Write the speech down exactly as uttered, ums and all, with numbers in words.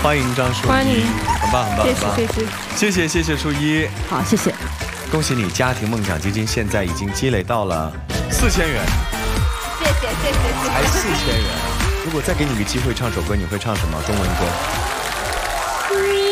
欢迎张淑欢迎一，很棒很棒很棒， 谢谢谢谢谢谢谢谢淑一， 好，谢谢。 恭喜你，家庭梦想基金现在已经积累到了四千元， 谢谢谢谢谢才四千元。如果再给你个机会唱首歌，你会唱什么中文歌？